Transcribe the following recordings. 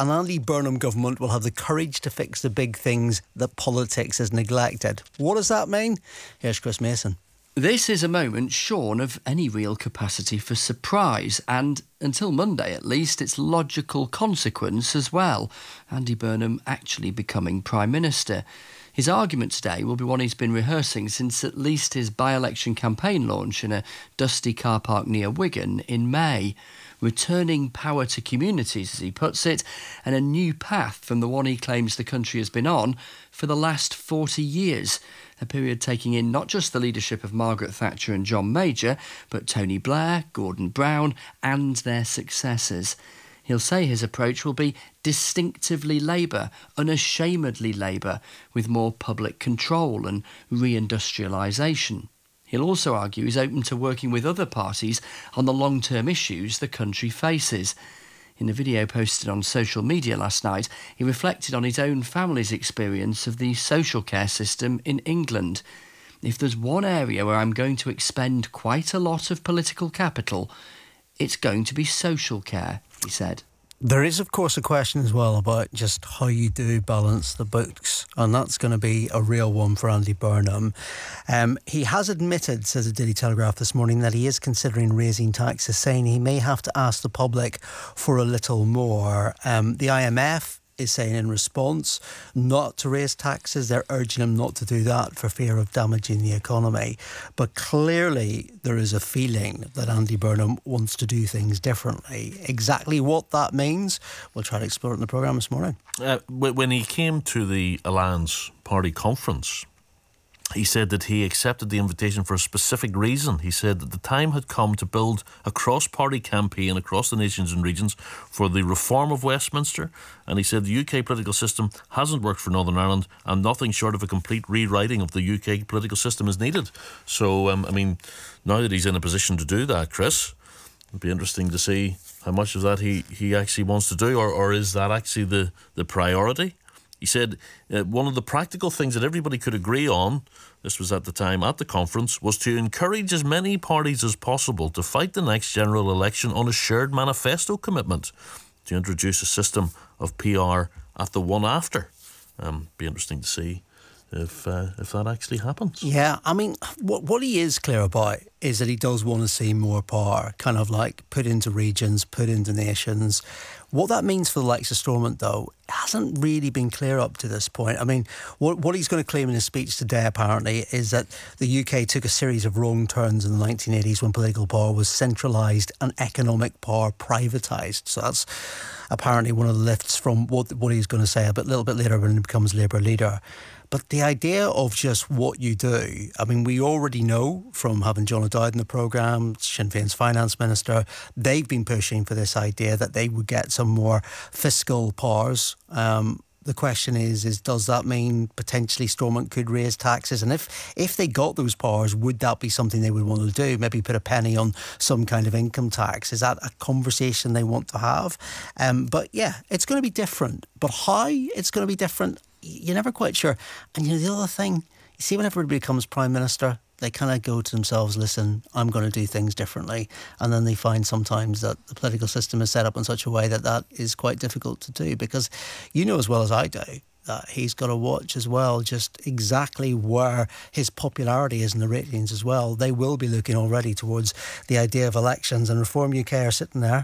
an Andy Burnham government will have the courage to fix the big things that politics has neglected. What does that mean? Here's Chris Mason. This is a moment shorn of any real capacity for surprise and, until Monday at least, its logical consequence as well. Andy Burnham actually becoming Prime Minister. His argument today will be one he's been rehearsing since at least his by-election campaign launch in a dusty car park near Wigan in May. Returning power to communities, as he puts it, and a new path from the one he claims the country has been on for the last 40 years. A period taking in not just the leadership of Margaret Thatcher and John Major, but Tony Blair, Gordon Brown and their successors. He'll say his approach will be distinctively Labour, unashamedly Labour, with more public control and reindustrialisation. He'll also argue he's open to working with other parties on the long-term issues the country faces. In a video posted on social media last night, he reflected on his own family's experience of the social care system in England. If there's one area where I'm going to expend quite a lot of political capital, it's going to be social care, he said. There is, of course, a question as well about just how you do balance the books, and that's going to be a real one for Andy Burnham. He has admitted, says the Daily Telegraph this morning, that he is considering raising taxes, saying he may have to ask the public for a little more. The IMF is saying in response not to raise taxes. They're urging him not to do that for fear of damaging the economy. But clearly there is a feeling that Andy Burnham wants to do things differently. Exactly what that means, we'll try to explore it in the programme this morning. When he came to the Alliance Party conference, he said that he accepted the invitation for a specific reason. He said that the time had come to build a cross-party campaign across the nations and regions for the reform of Westminster. And he said the UK political system hasn't worked for Northern Ireland and nothing short of a complete rewriting of the UK political system is needed. So, now that he's in a position to do that, Chris, it'd be interesting to see how much of that he actually wants to do, or is that actually the priority? He said one of the practical things that everybody could agree on, this was at the time at the conference, was to encourage as many parties as possible to fight the next general election on a shared manifesto commitment to introduce a system of PR at the one after. Be interesting to see if that actually happens. Yeah, what he is clear about is that he does want to see more power, kind of like put into regions, put into nations. What that means for the likes of Stormont, though, hasn't really been clear up to this point. What he's going to claim in his speech today, apparently, is that the UK took a series of wrong turns in the 1980s when political power was centralised and economic power privatised. So that's apparently one of the lifts from what he's going to say a little bit later when he becomes Labour leader. But the idea of just what you do, we already know from having John O'Dowd in the programme, Sinn Féin's finance minister, they've been pushing for this idea that they would get some more fiscal powers. The question is does that mean potentially Stormont could raise taxes? And if they got those powers, would that be something they would want to do? Maybe put a penny on some kind of income tax? Is that a conversation they want to have? But yeah, it's going to be different. But how it's going to be different, you're never quite sure. And the other thing, you see, when everybody becomes Prime Minister, they kind of go to themselves, listen, I'm going to do things differently. And then they find sometimes that the political system is set up in such a way that is quite difficult to do, because you know as well as I do that he's got to watch as well just exactly where his popularity is in the ratings as well. They will be looking already towards the idea of elections, and Reform UK are sitting there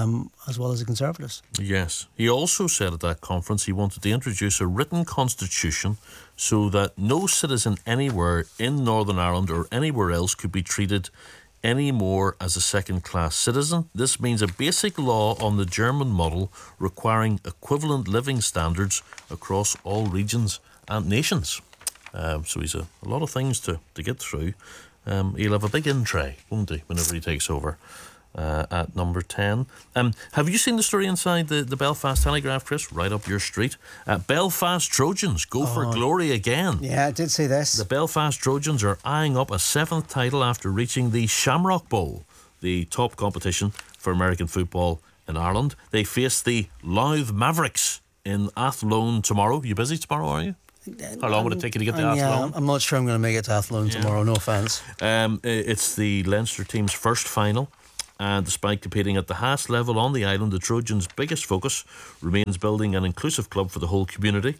as well as the Conservatives. Yes. He also said at that conference he wanted to introduce a written constitution so that no citizen anywhere in Northern Ireland or anywhere else could be treated any more as a second-class citizen. This means a basic law on the German model requiring equivalent living standards across all regions and nations. So he's a lot of things to get through. He'll have a big in tray, won't he, whenever he takes over at number 10. Have you seen the story inside the Belfast Telegraph, Chris? Right up your street. Belfast Trojans go for glory again. Yeah, I did see this. The Belfast Trojans are eyeing up a 7th title after reaching the Shamrock Bowl, the top competition for American football in Ireland. They face the Louth Mavericks in Athlone tomorrow. You busy tomorrow, are you? How long would it take you to get to Athlone? Yeah, I'm not sure I'm going to make it to Athlone tomorrow, no offence. It's the Leinster team's first final And despite competing at the highest level on the island, the Trojans' biggest focus remains building an inclusive club for the whole community.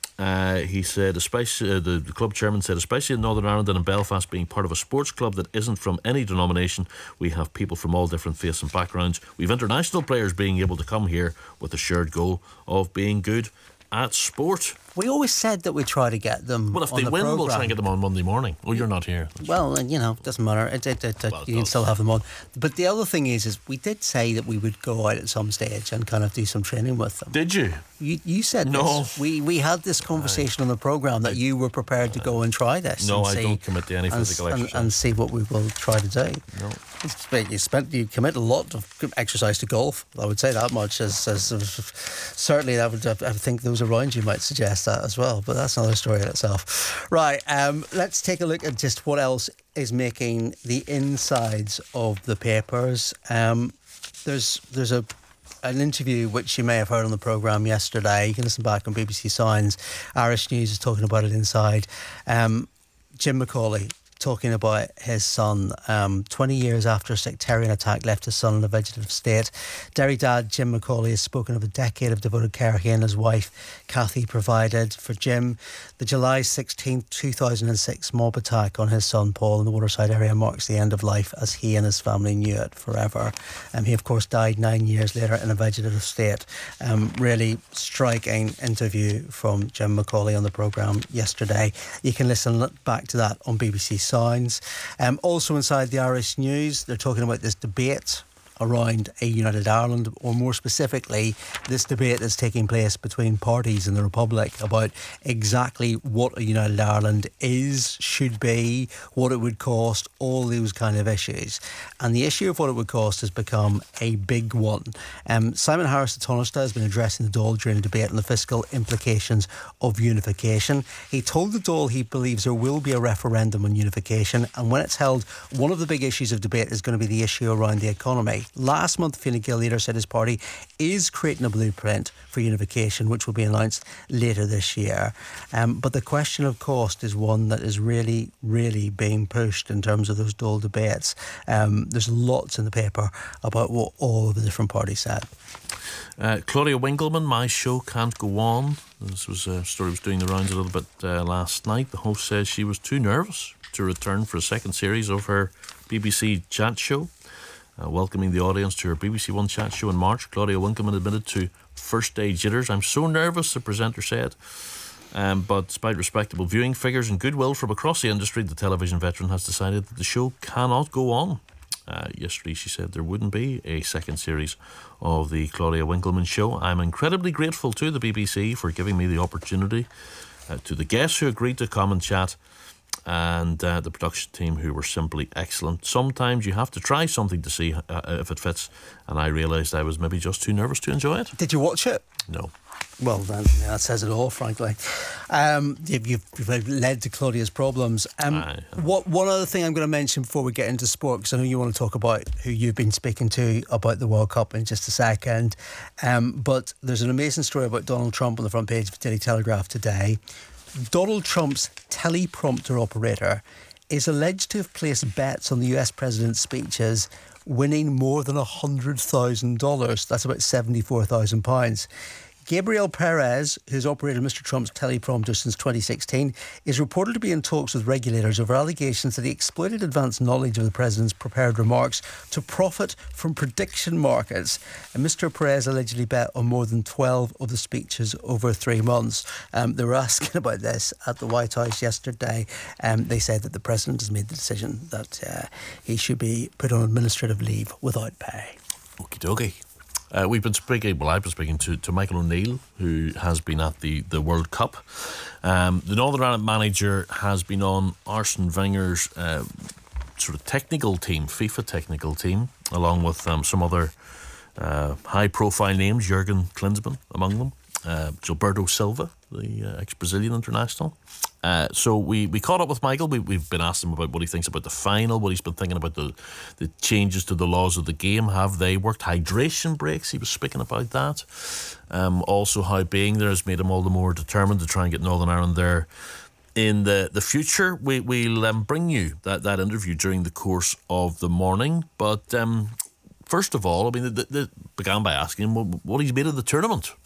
He said, especially the club chairman said, especially in Northern Ireland and in Belfast, being part of a sports club that isn't from any denomination, we have people from all different faiths and backgrounds. We've international players being able to come here with a shared goal of being good at sport. We always said that we try to get them. Well, if on they the win, programme. we'll try and get them on Monday morning. Oh, you're not here. Well, and it doesn't matter. You can still have them on. But the other thing is we did say that we would go out at some stage and kind of do some training with them. Did you? You said no. This. We had this conversation on the programme that you were prepared to go and try this. No, I don't commit to any physical exercise. And see what we will try to do. No. You commit a lot of exercise to golf. I would say that much. As certainly, I think those around you might suggest that as well. But that's another story in itself. Right. Let's take a look at just what else is making the insides of the papers. There's an interview which you may have heard on the programme yesterday. You can listen back on BBC Sounds. Irish News is talking about it inside. Jim Macaulay talking about his son. 20 years after a sectarian attack left his son in a vegetative state. Derry dad Jim Macaulay has spoken of a decade of devoted care he and his wife Kathy provided for Jim. The July 16, 2006 mob attack on his son Paul in the Waterside area marks the end of life as he and his family knew it forever. He of course died 9 years later in a vegetative state. Really striking interview from Jim Macaulay on the programme yesterday. You can listen back to that on BBC Sounds. Also inside the Irish News, they're talking about this debate around a united Ireland, or more specifically this debate that's taking place between parties in the Republic about exactly what a united Ireland is, should be, what it would cost, all those kind of issues. And the issue of what it would cost has become a big one. Simon Harris the Tánaiste has been addressing the Dáil during a debate on the fiscal implications of unification. He told the Dáil he believes there will be a referendum on unification, and when it's held, one of the big issues of debate is going to be the issue around the economy. Last month, Fine Gael leader said his party is creating a blueprint for unification, which will be announced later this year. But the question of cost is one that is really, really being pushed in terms of those Dáil debates. There's lots in the paper about what all of the different parties said. Claudia Winkleman, My Show Can't Go On. This was a story was doing the rounds a little bit last night. The host says she was too nervous to return for a second series of her BBC chat show. Welcoming the audience to her BBC One chat show in March, Claudia Winkleman admitted to first day jitters. I'm so nervous, the presenter said. But despite respectable viewing figures and goodwill from across the industry, the television veteran has decided that the show cannot go on. Yesterday she said there wouldn't be a second series of the Claudia Winkleman show. I'm incredibly grateful to the BBC for giving me the opportunity, to the guests who agreed to come and chat, and the production team who were simply excellent. Sometimes you have to try something to see if it fits, and I realised I was maybe just too nervous to enjoy it. Did you watch it? No. Well, then, that says it all, frankly. You've led to Claudia's problems. One other thing I'm going to mention before we get into sport, because I know you want to talk about who you've been speaking to about the World Cup in just a second. But there's an amazing story about Donald Trump on the front page of the Daily Telegraph today. Donald Trump's teleprompter operator is alleged to have placed bets on the US president's speeches, winning more than $100,000. That's about £74,000. Gabriel Perez, who's operated Mr. Trump's teleprompter since 2016, is reported to be in talks with regulators over allegations that he exploited advanced knowledge of the president's prepared remarks to profit from prediction markets. And Mr. Perez allegedly bet on more than 12 of the speeches over 3 months. They were asking about this at the White House yesterday. They said that the president has made the decision that he should be put on administrative leave without pay. Okie dokie. I've been speaking to Michael O'Neill, who has been at the World Cup. The Northern Ireland manager has been on Arsene Wenger's sort of technical team, FIFA technical team, along with some other high-profile names, Jurgen Klinsmann among them, Gilberto Silva, the ex-Brazilian international. So we caught up with Michael. We've been asking him about what he thinks about the final, what he's been thinking about the changes to the laws of the game. Have they worked? Hydration breaks, he was speaking about that. Also how being there has made him all the more determined to try and get Northern Ireland there in the future. We'll bring you that interview during the course of the morning. But first of all, I mean, they began by asking him what he's made of the tournament.